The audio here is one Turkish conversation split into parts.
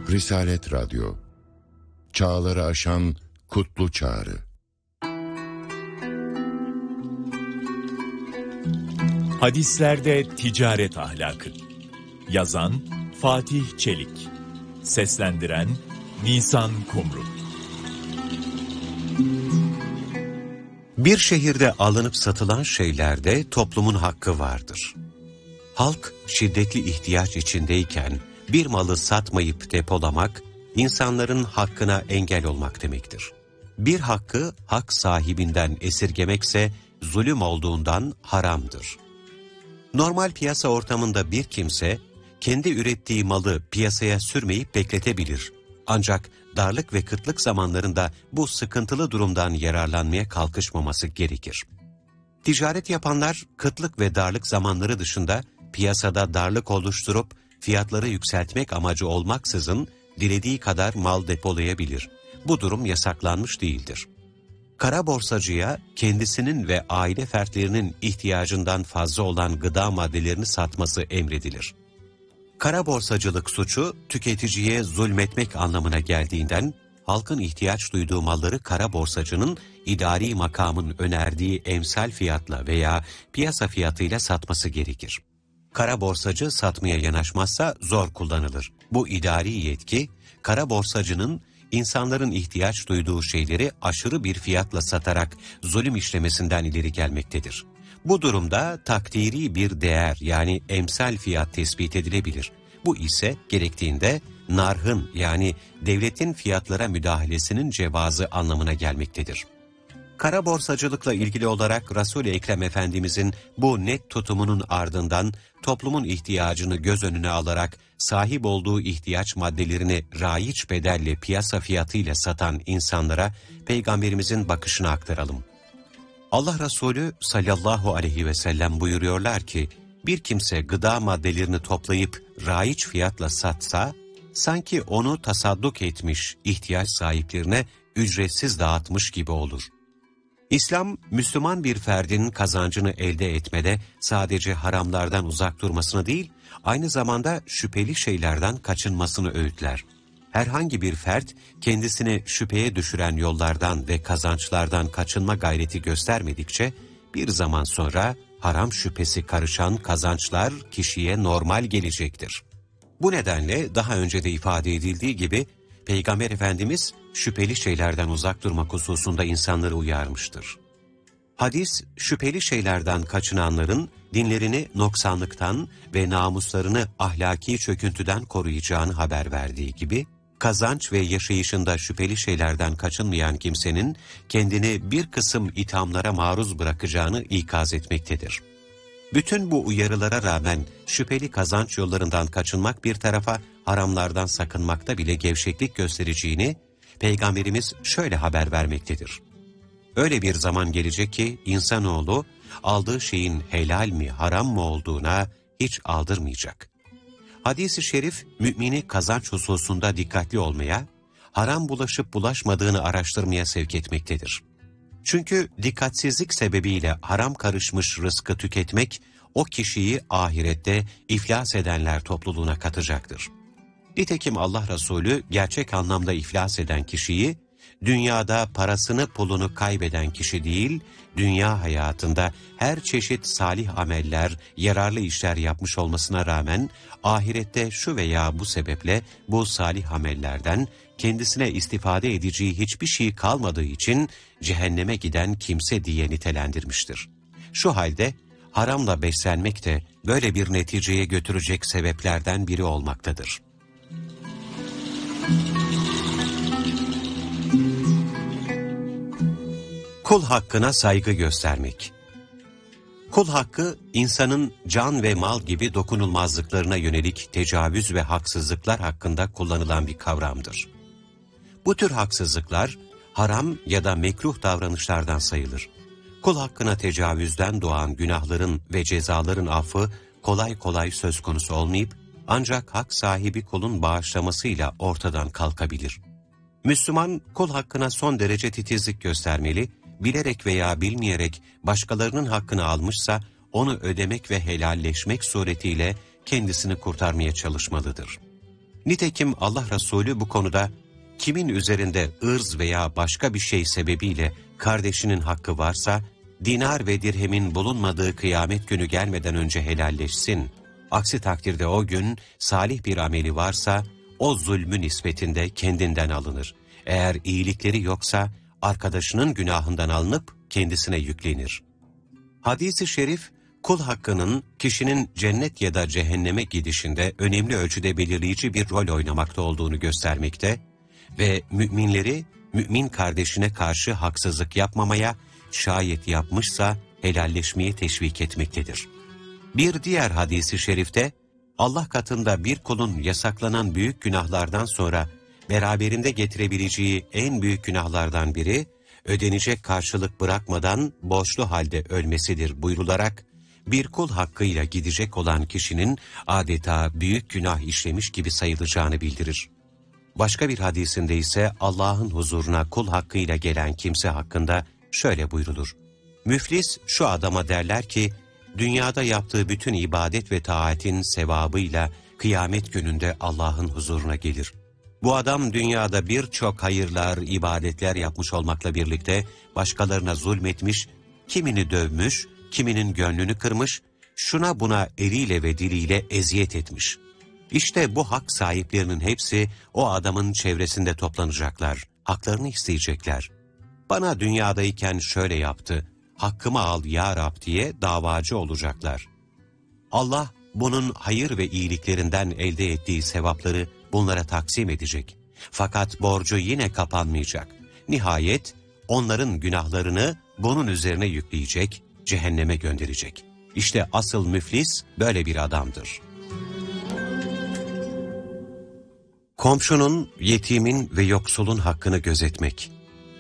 Risalet Radyo, çağları aşan kutlu çağrı. Hadislerde ticaret ahlakı. Yazan Fatih Çelik. Seslendiren Nisan Kumru. Bir şehirde alınıp satılan şeylerde toplumun hakkı vardır. Halk şiddetli ihtiyaç içindeyken bir malı satmayıp depolamak, insanların hakkına engel olmak demektir. Bir hakkı hak sahibinden esirgemekse zulüm olduğundan haramdır. Normal piyasa ortamında bir kimse kendi ürettiği malı piyasaya sürmeyip bekletebilir. Ancak darlık ve kıtlık zamanlarında bu sıkıntılı durumdan yararlanmaya kalkışmaması gerekir. Ticaret yapanlar kıtlık ve darlık zamanları dışında piyasada darlık oluşturup fiyatları yükseltmek amacı olmaksızın dilediği kadar mal depolayabilir. Bu durum yasaklanmış değildir. Kara borsacıya kendisinin ve aile fertlerinin ihtiyacından fazla olan gıda maddelerini satması emredilir. Kara borsacılık suçu tüketiciye zulmetmek anlamına geldiğinden halkın ihtiyaç duyduğu malları kara borsacının idari makamın önerdiği emsal fiyatla veya piyasa fiyatıyla satması gerekir. Kara borsacı satmaya yanaşmazsa zor kullanılır. Bu idari yetki, kara borsacının insanların ihtiyaç duyduğu şeyleri aşırı bir fiyatla satarak zulüm işlemesinden ileri gelmektedir. Bu durumda takdiri bir değer yani emsal fiyat tespit edilebilir. Bu ise gerektiğinde narhın yani devletin fiyatlara müdahalesinin cevazı anlamına gelmektedir. Kara borsacılıkla ilgili olarak Resul-i Ekrem Efendimizin bu net tutumunun ardından toplumun ihtiyacını göz önüne alarak sahip olduğu ihtiyaç maddelerini raiç bedelle piyasa fiyatıyla satan insanlara Peygamberimizin bakışını aktaralım. Allah Resulü sallallahu aleyhi ve sellem buyuruyorlar ki, bir kimse gıda maddelerini toplayıp raiç fiyatla satsa, sanki onu tasadduk etmiş ihtiyaç sahiplerine ücretsiz dağıtmış gibi olur. İslam, Müslüman bir ferdin kazancını elde etmede sadece haramlardan uzak durmasını değil, aynı zamanda şüpheli şeylerden kaçınmasını öğütler. Herhangi bir fert, kendisini şüpheye düşüren yollardan ve kazançlardan kaçınma gayreti göstermedikçe, bir zaman sonra haram şüphesi karışan kazançlar kişiye normal gelecektir. Bu nedenle daha önce de ifade edildiği gibi, Peygamber Efendimiz şüpheli şeylerden uzak durmak hususunda insanları uyarmıştır. Hadis, şüpheli şeylerden kaçınanların dinlerini noksanlıktan ve namuslarını ahlaki çöküntüden koruyacağını haber verdiği gibi, kazanç ve yaşayışında şüpheli şeylerden kaçınmayan kimsenin kendini bir kısım ithamlara maruz bırakacağını ikaz etmektedir. Bütün bu uyarılara rağmen şüpheli kazanç yollarından kaçınmak bir tarafa, haramlardan sakınmakta bile gevşeklik göstereceğini Peygamberimiz şöyle haber vermektedir. Öyle bir zaman gelecek ki insanoğlu aldığı şeyin helal mi haram mı olduğuna hiç aldırmayacak. Hadis-i şerif mümini kazanç hususunda dikkatli olmaya, haram bulaşıp bulaşmadığını araştırmaya sevk etmektedir. Çünkü dikkatsizlik sebebiyle haram karışmış rızkı tüketmek, o kişiyi ahirette iflas edenler topluluğuna katacaktır. Nitekim Allah Resulü gerçek anlamda iflas eden kişiyi, dünyada parasını pulunu kaybeden kişi değil, dünya hayatında her çeşit salih ameller, yararlı işler yapmış olmasına rağmen, ahirette şu veya bu sebeple bu salih amellerden kendisine istifade edeceği hiçbir şey kalmadığı için cehenneme giden kimse diye nitelendirmiştir. Şu halde haramla beslenmek de böyle bir neticeye götürecek sebeplerden biri olmaktadır. Kul hakkına saygı göstermek. Kul hakkı, insanın can ve mal gibi dokunulmazlıklarına yönelik tecavüz ve haksızlıklar hakkında kullanılan bir kavramdır. Bu tür haksızlıklar, haram ya da mekruh davranışlardan sayılır. Kul hakkına tecavüzden doğan günahların ve cezaların affı kolay kolay söz konusu olmayıp, ancak hak sahibi kulun bağışlamasıyla ortadan kalkabilir. Müslüman, kul hakkına son derece titizlik göstermeli, bilerek veya bilmeyerek başkalarının hakkını almışsa, onu ödemek ve helalleşmek suretiyle kendisini kurtarmaya çalışmalıdır. Nitekim Allah Resulü bu konuda kimin üzerinde ırz veya başka bir şey sebebiyle kardeşinin hakkı varsa, dinar ve dirhemin bulunmadığı kıyamet günü gelmeden önce helalleşsin. Aksi takdirde o gün salih bir ameli varsa, o zulmü nispetinde kendinden alınır. Eğer iyilikleri yoksa, arkadaşının günahından alınıp kendisine yüklenir. Hadis-i şerif, kul hakkının kişinin cennet ya da cehenneme gidişinde önemli ölçüde belirleyici bir rol oynamakta olduğunu göstermekte ve müminleri, mümin kardeşine karşı haksızlık yapmamaya, şayet yapmışsa helalleşmeye teşvik etmektedir. Bir diğer hadis-i şerifte, Allah katında bir kulun yasaklanan büyük günahlardan sonra beraberinde getirebileceği en büyük günahlardan biri, ödenecek karşılık bırakmadan borçlu halde ölmesidir buyrularak, bir kul hakkıyla gidecek olan kişinin adeta büyük günah işlemiş gibi sayılacağını bildirir. Başka bir hadisinde ise Allah'ın huzuruna kul hakkıyla gelen kimse hakkında şöyle buyrulur. Müflis şu adama derler ki, dünyada yaptığı bütün ibadet ve taatin sevabıyla kıyamet gününde Allah'ın huzuruna gelir. Bu adam dünyada birçok hayırlar, ibadetler yapmış olmakla birlikte başkalarına zulmetmiş, kimini dövmüş, kiminin gönlünü kırmış, şuna buna eliyle ve diliyle eziyet etmiş. İşte bu hak sahiplerinin hepsi o adamın çevresinde toplanacaklar, haklarını isteyecekler. Bana dünyadayken şöyle yaptı, hakkımı al ya Rab diye davacı olacaklar. Allah bunun hayır ve iyiliklerinden elde ettiği sevapları bunlara taksim edecek. Fakat borcu yine kapanmayacak. Nihayet onların günahlarını bunun üzerine yükleyecek, cehenneme gönderecek. İşte asıl müflis böyle bir adamdır. Komşunun, yetimin ve yoksulun hakkını gözetmek.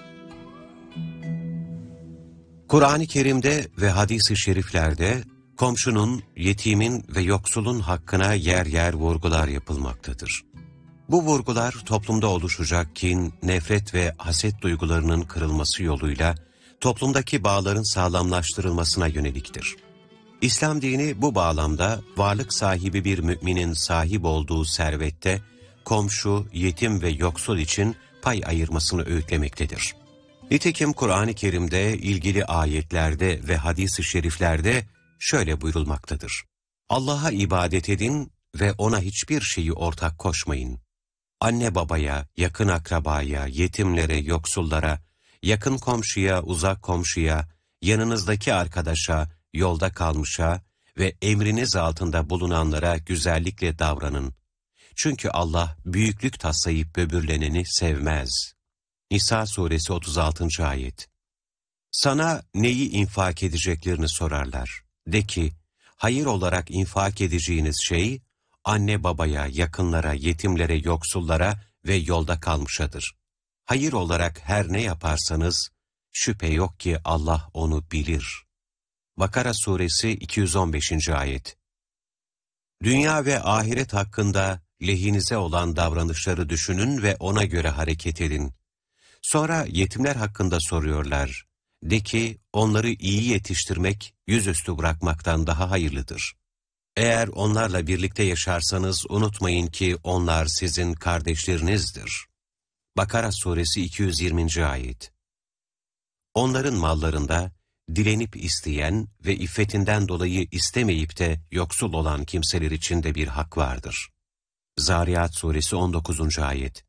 Kur'an-ı Kerim'de ve hadis-i şeriflerde komşunun, yetimin ve yoksulun hakkına yer yer vurgular yapılmaktadır. Bu vurgular toplumda oluşacak kin, nefret ve haset duygularının kırılması yoluyla toplumdaki bağların sağlamlaştırılmasına yöneliktir. İslam dini bu bağlamda varlık sahibi bir müminin sahip olduğu servette komşu, yetim ve yoksul için pay ayırmasını öğütlemektedir. Nitekim Kur'an-ı Kerim'de ilgili ayetlerde ve hadis-i şeriflerde şöyle buyurulmaktadır. Allah'a ibadet edin ve ona hiçbir şeyi ortak koşmayın. Anne babaya, yakın akrabaya, yetimlere, yoksullara, yakın komşuya, uzak komşuya, yanınızdaki arkadaşa, yolda kalmışa ve emriniz altında bulunanlara güzellikle davranın. Çünkü Allah büyüklük taslayıp böbürleneni sevmez. Nisa suresi 36. ayet. Sana neyi infak edeceklerini sorarlar. De ki, hayır olarak infak edeceğiniz şey, anne babaya, yakınlara, yetimlere, yoksullara ve yolda kalmışadır. Hayır olarak her ne yaparsanız, şüphe yok ki Allah onu bilir. Bakara suresi 215. ayet. Dünya ve ahiret hakkında lehinize olan davranışları düşünün ve ona göre hareket edin. Sonra yetimler hakkında soruyorlar. De ki, onları iyi yetiştirmek, yüzüstü bırakmaktan daha hayırlıdır. Eğer onlarla birlikte yaşarsanız unutmayın ki onlar sizin kardeşlerinizdir. Bakara suresi 220. ayet. Onların mallarında dilenip isteyen ve iffetinden dolayı istemeyip de yoksul olan kimseler için de bir hak vardır. Zariyat suresi 19. ayet.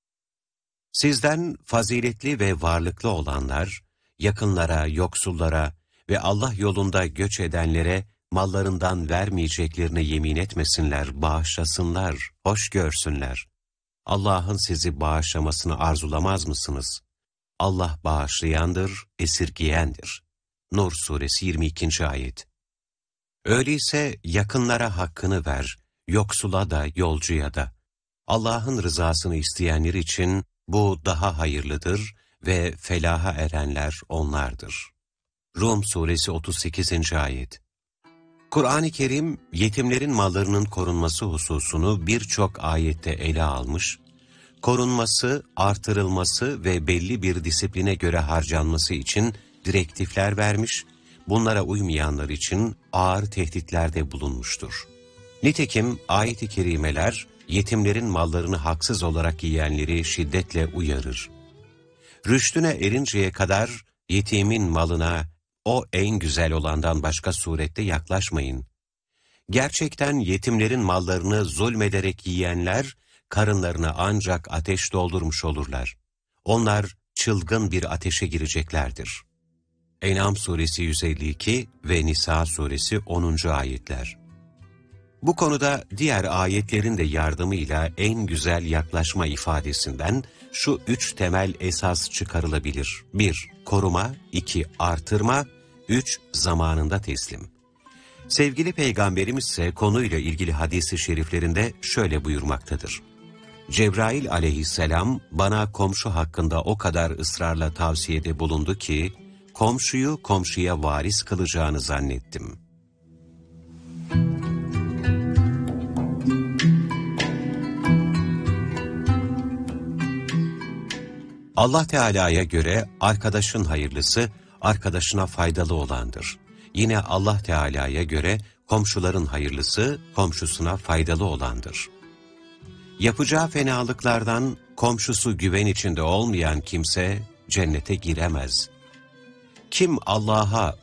Sizden faziletli ve varlıklı olanlar, yakınlara, yoksullara ve Allah yolunda göç edenlere mallarından vermeyeceklerine yemin etmesinler, bağışlasınlar, hoş görsünler. Allah'ın sizi bağışlamasını arzulamaz mısınız? Allah bağışlayandır, esirgiyendir. Nur suresi 22. ayet. Öyleyse yakınlara hakkını ver, yoksula da, yolcuya da. Allah'ın rızasını isteyenler için bu daha hayırlıdır ve felaha erenler onlardır. Rum suresi 38. ayet. Kur'an-ı Kerim, yetimlerin mallarının korunması hususunu birçok ayette ele almış, korunması, artırılması ve belli bir disipline göre harcanması için direktifler vermiş, bunlara uymayanlar için ağır tehditlerde bulunmuştur. Nitekim ayet-i kerimeler, yetimlerin mallarını haksız olarak yiyenleri şiddetle uyarır. Rüştüne erinceye kadar yetimin malına o en güzel olandan başka surette yaklaşmayın. Gerçekten yetimlerin mallarını zulmederek yiyenler, karınlarına ancak ateş doldurmuş olurlar. Onlar çılgın bir ateşe gireceklerdir. En'am suresi 152 ve Nisa suresi 10. ayetler. Bu konuda diğer ayetlerin de yardımıyla en güzel yaklaşma ifadesinden şu 3 temel esas çıkarılabilir. 1. Koruma, 2. Artırma, 3. Zamanında teslim. Sevgili Peygamberimiz ise konuyla ilgili hadis-i şeriflerinde şöyle buyurmaktadır. Cebrail aleyhisselam bana komşu hakkında o kadar ısrarla tavsiyede bulundu ki, komşuyu komşuya varis kılacağını zannettim. Allah Teala'ya göre arkadaşın hayırlısı, arkadaşına faydalı olandır. Yine Allah Teala'ya göre komşuların hayırlısı, komşusuna faydalı olandır. Yapacağı fenalıklardan komşusu güven içinde olmayan kimse cennete giremez. Kim Allah'a